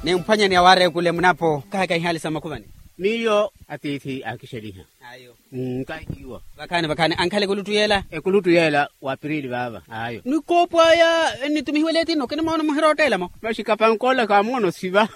ne mpanya ni aware kule mnapo kaka hali sama kubani miyo atithi akisheliha ayo kaikiwa bakane ankale kulutuyela kulutuyela wapirili baba ayo ni kopwa ya ni tumihiweleti no kene maona muhirotela mo mashika pankola ka mono siba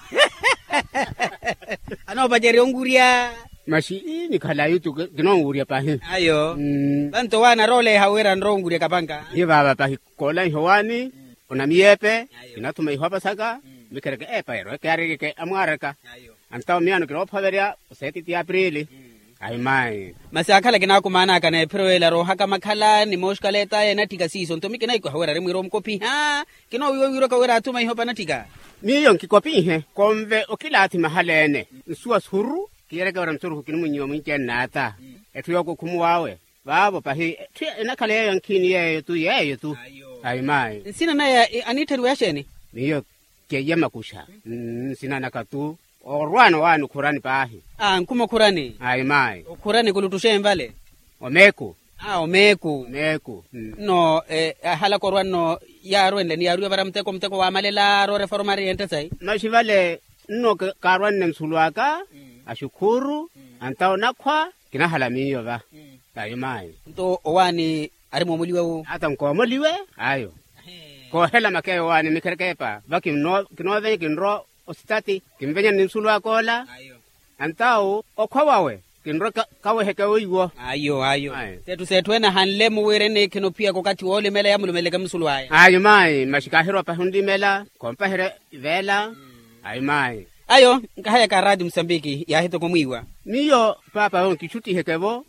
ano bajeri onguria mashi ni khala yutu kinonguria pahi ayo banto wana role hawera ndonguria kapanga ye baba pahi kola hwani una miepe kinatuma ihwa pasaka mikereke epaero ke amwareka ayo antao miano kilo phaveria seti ti aprili ai mai masakhala kina kumana kana ephroela ro haka makhala ni moskaleta ena tika siso ntomi kina iko hawera rimwe ro mkopi ha kino wiro ka wera atuma ihopa na tika miyo nkikopi he komve okilati mahalene nsuwa suru kiyere ka ramsuru kinu munyo munje nata etuyo ko kumuwawe babo pahi ena kale yankini ye tu ai mai sina na aniteru yasheni miyo keye makusha sina nakatu orwano wanu kurani pahi nkuma kurani ai mai kurani kulutushe mbale omeku omeku no hala korwano yaro ende ni yaro bara mteko wa malela ro reformari ente sai mashivale no karwanne msulwaka ashukuru antao nakwa kina halamiyo ba ai mai to owani ari momuliwe u ata nkomuliwe ayo ko hela makeo wani mikerkepa baki no kinove kinro ostati kimvenya ninsulwa kola ayo antao okwawawe kinro kawe hekawe iwo ayo setwena hanle muwere ne kinopia kokati wole mela ya mulumele kamsulwa ayo mai mashikahiro pa hundi mela kompa here vela ayo mai ayo nkahaya ka radio Msambiki ya hito kumwiwa niyo papa on kichuti hekevo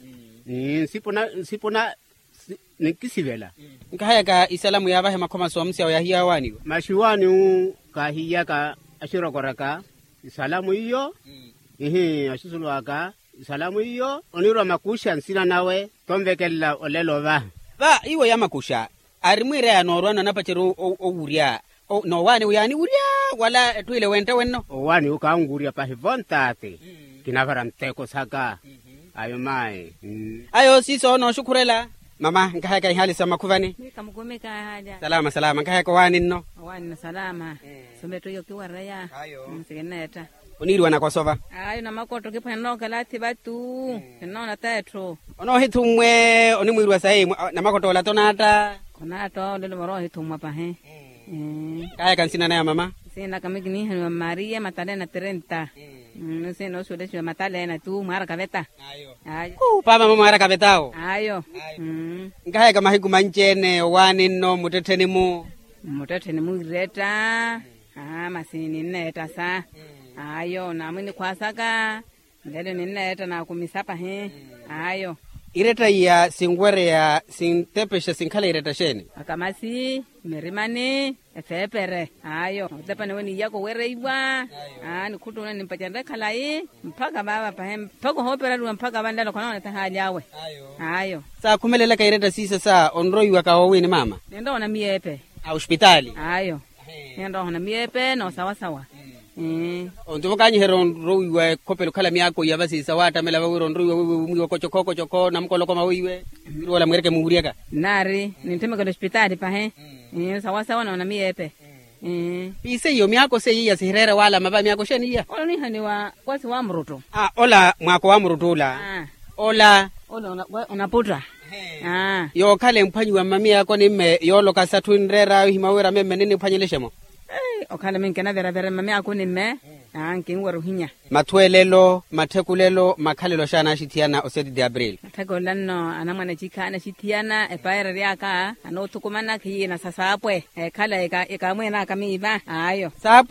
sipona nikisivela nkahaya ka isalamu ya bahe makoma somsi ya hiya wani mashiwani ka hiya ka ashiro koraka isalamu iyo ashisulwaka isalamu iyo oniro makusha nsina nawe tomvekella olelo ba iwo ya makusha arimwire ya norwana napachero ouria no wani uyani uria wala tuile wente wenno wani ukaanguria pa hivontate kinavara mteko saka ayo mai ayo siso no shukurela mama nkahaya ka hali sama kuvani nikamgomeka haja salama nkahaya ko wani no wani salama someto yokiwa raya msigeneta oniri wana kwasova ayo na makoto kipano kalati batu kinona tetro ono hitumwe oni mwirwa sai na makoto la tonata konato lelo moro hitumwa pa he kaya kansina na ya mama sina kamigini hanu Maria Matalena 30 no sude sio Matalena tu mara kaveta ayo papa mama mara kavetao ayo nkaya kama hiku manchene wani no muteteni mu reta masini neta sa ayo na muni kwasaka ndele nineta na kumisapa he ayo ireta ya singwere ya sintepesha sinkhala ireta sheni akamasi merimane efepere ayo utapane weni yako wereiwa ni kutuna nimpachanda khalai mpaka baba pahe mpaka hopera lu mpaka bandalo kona ta hajawe ayo sa kumelela ka ireta sisa sa onroiwa ka wawini mama nendo na miepe hospitali ayo nendo na miepe no sawa onto kanyi heron roiwa kopelo kala miyako ya basi sawata mela wiro roiwa mwiwa kochoko namkolo koma wiwe wala mwereke muhuriaka nari niteme kwa hospitali pahe sawa na miepe ise yo miyako se ya sihirera wala maba miyako sheni ya ola ni hani wa kwasi wa mruto ola mwako wa mrutula ola unaputra yo kale mphanyi wa mami yako nimme yolo kasatwinrera himawera meme nini phanyeleshemo okhala minkena vera mami yako nimme nkinwa ruhinya matwelelo mathekulelo makhalelo shana ashithiana oseti de Abril thakolano anamwana chikana chithiana epaira ryaka anotukumana khiyina sasapwe khala eka mwena kamiba ayo